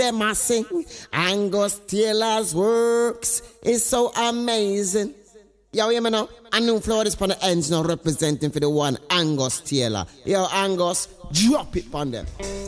them I sing. Angus Taylor's works is so amazing. Yo, hear me now? I know Floyd is on the ends now representing for the one Angus Taylor. Yo, Angus, drop it on them.